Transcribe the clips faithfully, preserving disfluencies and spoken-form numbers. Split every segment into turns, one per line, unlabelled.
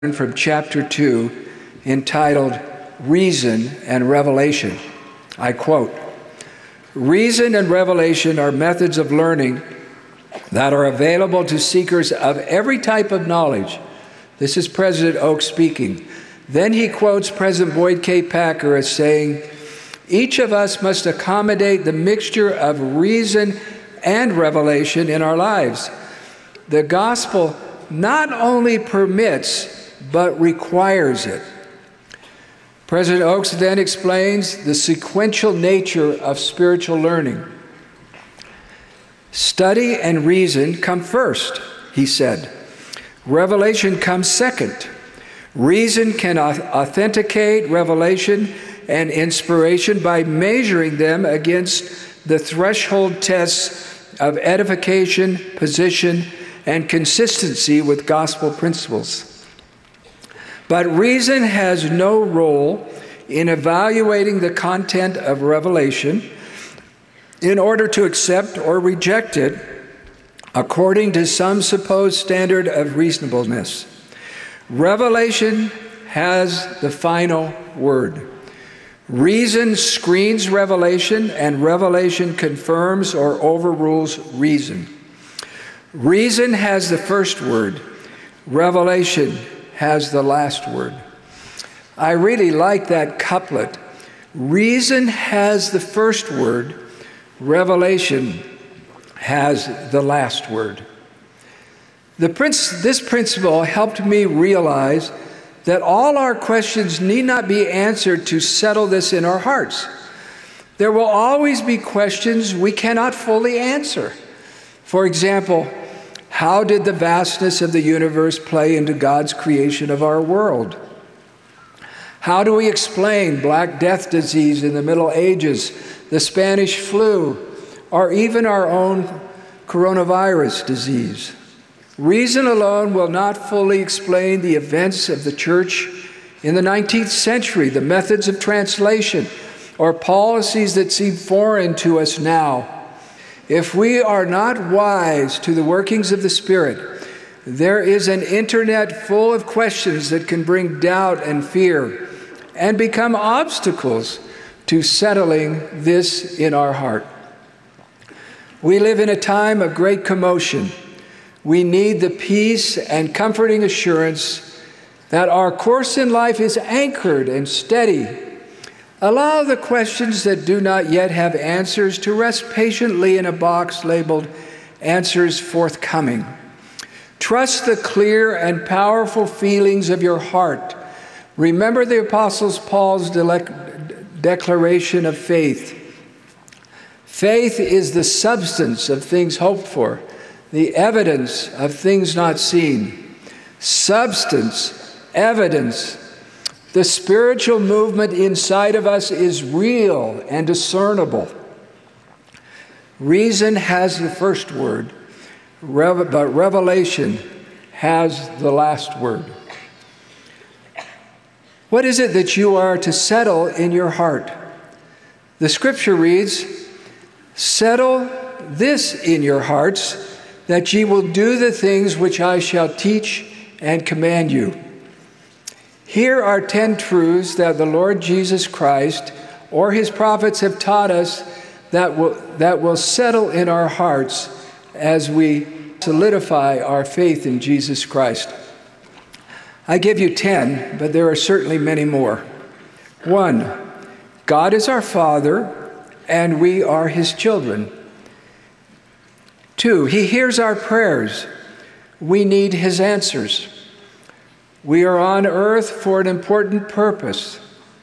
from chapter two, entitled Reason and Revelation. I quote, "Reason and revelation are methods of learning that are available to seekers of every type of knowledge." This is President Oaks speaking. Then he quotes President Boyd K. Packer as saying, "Each of us must accommodate the mixture of reason and revelation in our lives. The gospel not only permits, but requires it." President Oaks then explains the sequential nature of spiritual learning. "Study and reason come first," he said. "Revelation comes second. Reason can authenticate revelation and inspiration by measuring them against the threshold tests of edification, position, and consistency with gospel principles. But reason has no role in evaluating the content of revelation in order to accept or reject it according to some supposed standard of reasonableness. Revelation has the final word. Reason screens revelation, and revelation confirms or overrules reason. Reason has the first word. Revelation has the last word." I really like that couplet. Reason has the first word. Revelation has the last word. The princ- this principle helped me realize that all our questions need not be answered to settle this in our hearts. There will always be questions we cannot fully answer. For example, how did the vastness of the universe play into God's creation of our world? How do we explain Black Death disease in the Middle Ages, the Spanish flu, or even our own coronavirus disease? Reason alone will not fully explain the events of the church in the nineteenth century, the methods of translation, or policies that seem foreign to us now. If we are not wise to the workings of the Spirit, there is an internet full of questions that can bring doubt and fear and become obstacles to settling this in our heart. We live in a time of great commotion. We need the peace and comforting assurance that our course in life is anchored and steady. Allow the questions that do not yet have answers to rest patiently in a box labeled "Answers Forthcoming." Trust the clear and powerful feelings of your heart. Remember the Apostle Paul's de- declaration of faith. Faith is the substance of things hoped for, the evidence of things not seen. Substance, evidence. The spiritual movement inside of us is real and discernible. Reason has the first word, but revelation has the last word. What is it that you are to settle in your heart? The scripture reads, "Settle this in your hearts, that ye will do the things which I shall teach and command you." Here are ten truths that the Lord Jesus Christ or his prophets have taught us that will, that will settle in our hearts as we solidify our faith in Jesus Christ. I give you ten, but there are certainly many more. One, God is our Father, and we are his children. Two, he hears our prayers. We need his answers. We are on earth for an important purpose.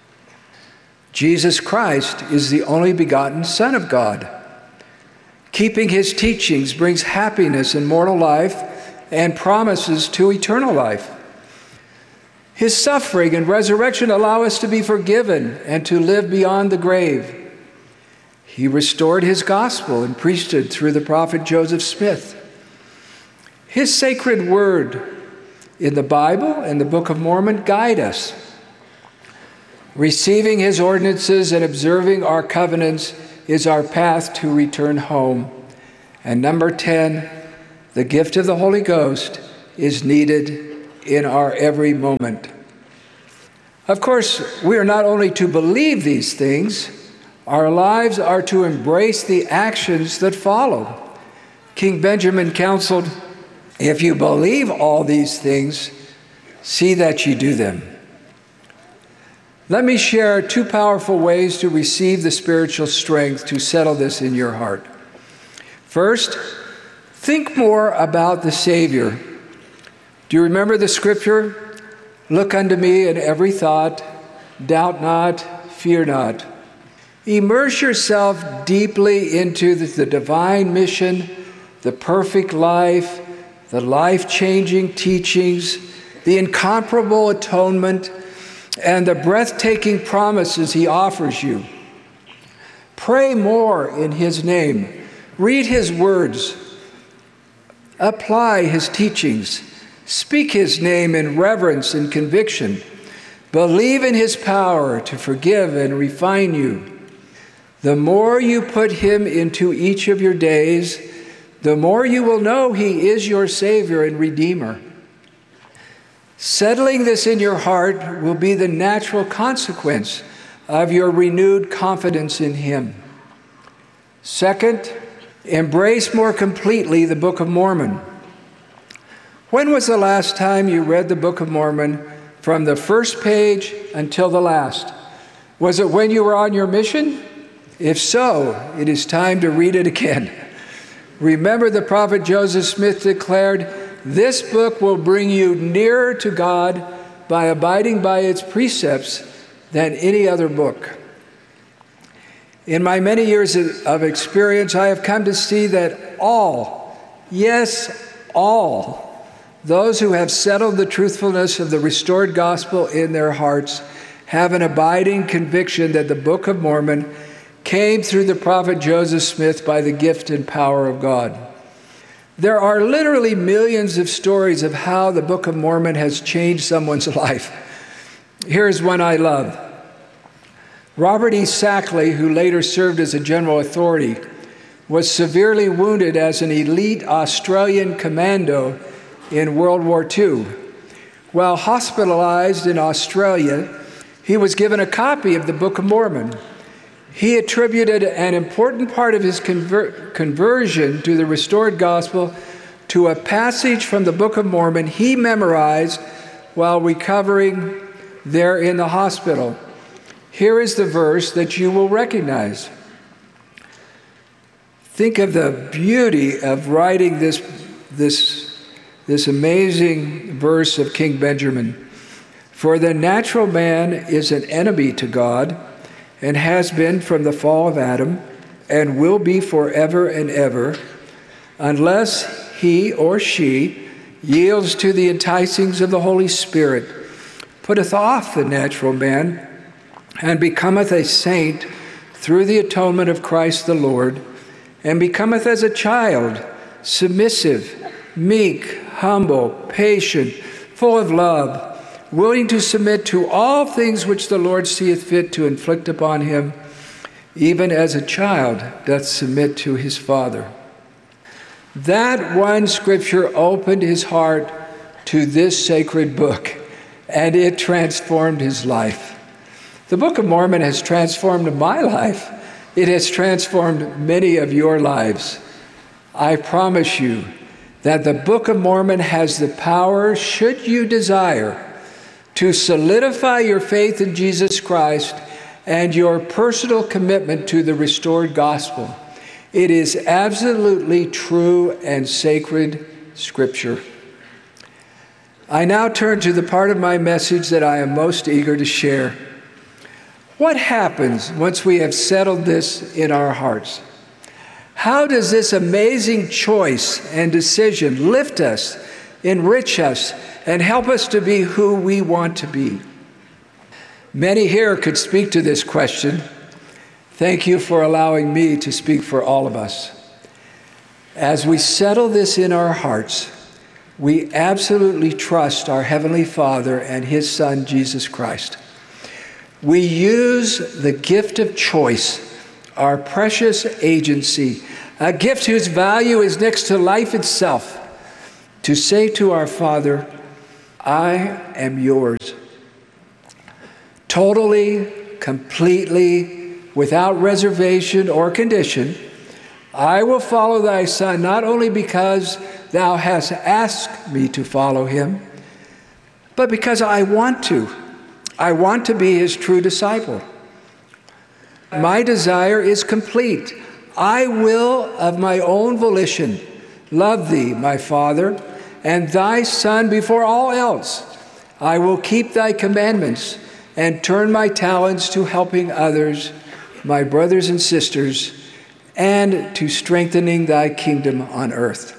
Jesus Christ is the only begotten Son of God. Keeping his teachings brings happiness in mortal life and promises to eternal life. His suffering and resurrection allow us to be forgiven and to live beyond the grave. He restored his gospel and priesthood through the prophet Joseph Smith. His sacred word in the Bible and the Book of Mormon guide us. Receiving his ordinances and observing our covenants is our path to return home. And number ten, the gift of the Holy Ghost is needed in our every moment. Of course, we are not only to believe these things, our lives are to embrace the actions that follow. King Benjamin counseled, "If you believe all these things, see that you do them." Let me share two powerful ways to receive the spiritual strength to settle this in your heart. First, think more about the Savior. Do you remember the scripture? "Look unto me in every thought, doubt not, fear not." Immerse yourself deeply into the, the divine mission, the perfect life, the life-changing teachings, the incomparable atonement, and the breathtaking promises he offers you. Pray more in his name. Read his words. Apply his teachings. Speak his name in reverence and conviction. Believe in his power to forgive and refine you. The more you put him into each of your days, the more you will know he is your Savior and Redeemer. Settling this in your heart will be the natural consequence of your renewed confidence in him. Second, embrace more completely the Book of Mormon. When was the last time you read the Book of Mormon from the first page until the last? Was it when you were on your mission? If so, it is time to read it again. Remember, the prophet Joseph Smith declared, "This book will bring you nearer to God by abiding by its precepts than any other book." In my many years of experience, I have come to see that all, yes, all, those who have settled the truthfulness of the restored gospel in their hearts have an abiding conviction that the Book of Mormon came through the prophet Joseph Smith by the gift and power of God. There are literally millions of stories of how the Book of Mormon has changed someone's life. Here's one I love. Robert E. Sackley, who later served as a general authority, was severely wounded as an elite Australian commando in World War Two. While hospitalized in Australia, he was given a copy of the Book of Mormon. He attributed an important part of his conver- conversion to the restored gospel to a passage from the Book of Mormon he memorized while recovering there in the hospital. Here is the verse that you will recognize. Think of the beauty of writing this, this, this amazing verse of King Benjamin. "For the natural man is an enemy to God, and has been from the fall of Adam, and will be forever and ever, unless he or she yields to the enticings of the Holy Spirit, putteth off the natural man, and becometh a saint through the atonement of Christ the Lord, and becometh as a child, submissive, meek, humble, patient, full of love, willing to submit to all things which the Lord seeth fit to inflict upon him, even as a child doth submit to his father." That one scripture opened his heart to this sacred book, and it transformed his life. The Book of Mormon has transformed my life. It has transformed many of your lives. I promise you that the Book of Mormon has the power, should you desire, to solidify your faith in Jesus Christ and your personal commitment to the restored gospel. It is absolutely true and sacred scripture. I now turn to the part of my message that I am most eager to share. What happens once we have settled this in our hearts? How does this amazing choice and decision lift us, enrich us, and help us to be who we want to be? Many here could speak to this question. Thank you for allowing me to speak for all of us. As we settle this in our hearts, we absolutely trust our Heavenly Father and His Son, Jesus Christ. We use the gift of choice, our precious agency, a gift whose value is next to life itself, to say to our Father, I am yours. Totally, completely, without reservation or condition, I will follow thy Son, not only because thou hast asked me to follow him, but because I want to. I want to be his true disciple. My desire is complete. I will, of my own volition, love thee, my Father, and thy Son before all else. I will keep thy commandments and turn my talents to helping others, my brothers and sisters, and to strengthening thy kingdom on earth.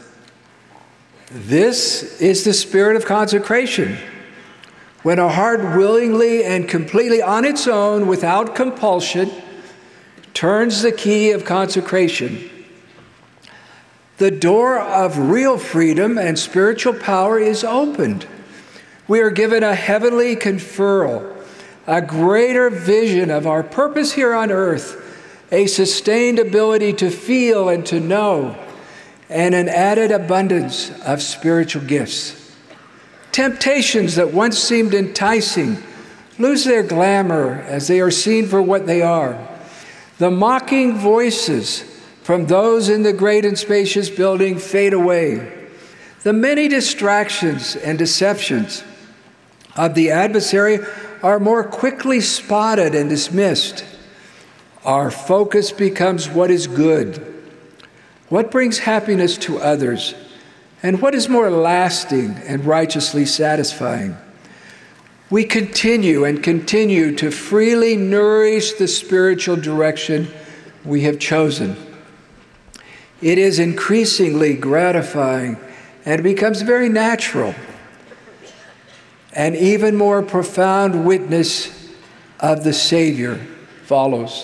This is the spirit of consecration. When a heart willingly and completely on its own, without compulsion, turns the key of consecration, the door of real freedom and spiritual power is opened. We are given a heavenly conferral, a greater vision of our purpose here on earth, a sustained ability to feel and to know, and an added abundance of spiritual gifts. Temptations that once seemed enticing lose their glamour as they are seen for what they are. The mocking voices from those in the great and spacious building fade away. The many distractions and deceptions of the adversary are more quickly spotted and dismissed. Our focus becomes what is good, what brings happiness to others, and what is more lasting and righteously satisfying. We continue and continue to freely nourish the spiritual direction we have chosen. It is increasingly gratifying and becomes very natural. An even more profound witness of the Savior follows.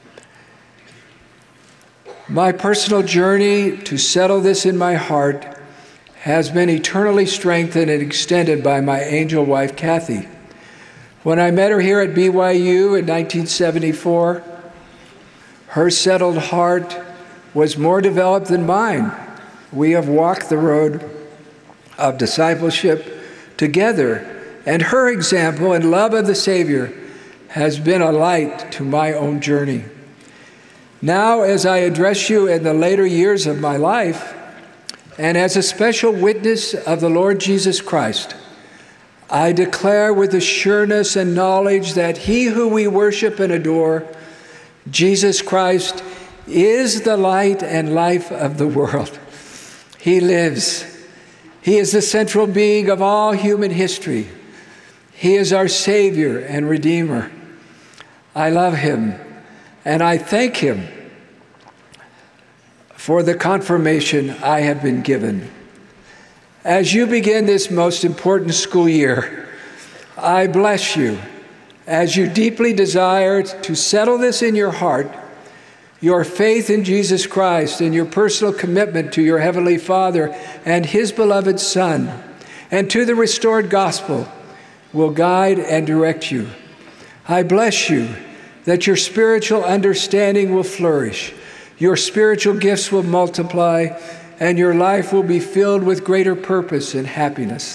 My personal journey to settle this in my heart has been eternally strengthened and extended by my angel wife, Kathy. When I met her here at B Y U in nineteen seventy-four, her settled heart was more developed than mine. We have walked the road of discipleship together, and her example and love of the Savior has been a light to my own journey. Now, as I address you in the later years of my life, and as a special witness of the Lord Jesus Christ, I declare with assurance and knowledge that he who we worship and adore, Jesus Christ, is the light and life of the world. He lives. He is the central being of all human history. He is our Savior and Redeemer. I love him, and I thank him for the confirmation I have been given. As you begin this most important school year, I bless you as you deeply desire to settle this in your heart. Your faith in Jesus Christ and your personal commitment to your Heavenly Father and his beloved Son and to the restored gospel will guide and direct you. I bless you that your spiritual understanding will flourish, your spiritual gifts will multiply, and your life will be filled with greater purpose and happiness.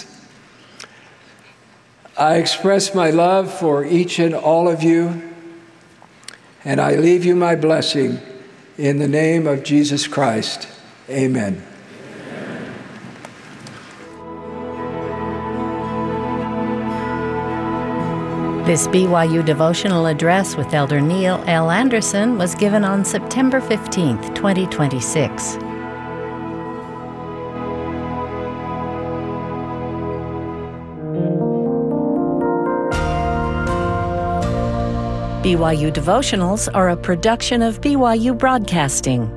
I express my love for each and all of you, and I leave you my blessing in the name of Jesus Christ. Amen.
This B Y U devotional address with Elder Neil L. Anderson was given on September fifteenth, twenty twenty-six. B Y U devotionals are a production of B Y U Broadcasting.